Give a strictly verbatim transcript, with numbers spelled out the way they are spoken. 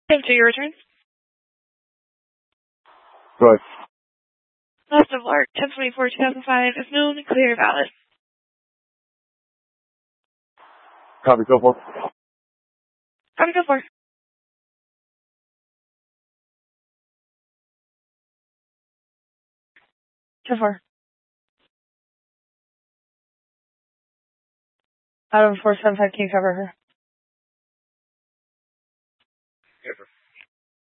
Come to your return. Right. Last of Lark, ten twenty-four two thousand five, is known, clear, valid. Copy, so far. Copy, go for. Go for. Out of four seven five, can you cover her?